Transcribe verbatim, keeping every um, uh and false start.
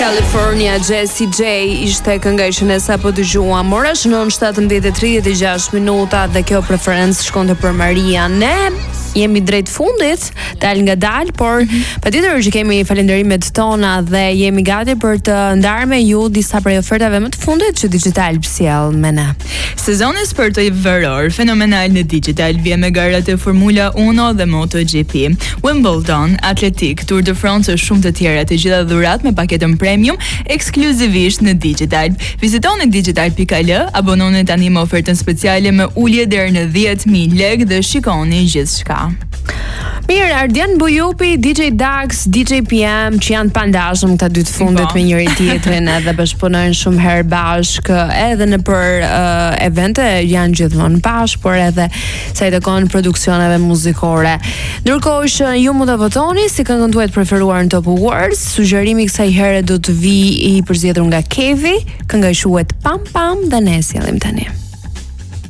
California Jessie J ishte kënga që ne sapo dëgjuam. Ora shënon shtatëmbëdhjetë e tridhjetë e gjashtë minuta dhe kjo preferencë shkonte për Maria. Ne jemi drejt fundit, dal nga dal, por patjetër që kemi falënderimet tona dhe jemi gati për të ndarë me ju disa prej ofertave më të fundit që Digital sjell me ne. Sezoni sportiv veror fenomenal në Digital vjen me garat e Formula uno dhe MotoGP, Wimbledon, Atletik, Tour de France e shumë të tjera, të gjitha dhurat me paketën premium ekskluzivisht në Digital. Vizitoni digital pikë al, abononi tani me ofertën speciale me ulje deri në dhjetë mijë lekë dhe shikoni gjithçka. Mirë, Ardian Bujupi, D J Dax, D J P M që janë pandashëm këta dy të fundit me njëri tjetrin edhe bashkëpunojnë shumë herë bashkë edhe në për uh, evente janë gjithmonë bashkë, por edhe sa i takon produksioneve muzikore. Ndërkohë që ju mund të votoni si këngën tuaj të preferuar në Top Awards, sugjerimi kësaj here do të vi i përzgjedhur nga Kevi, kënga quhet Pam Pam dhe ne sjellim tani.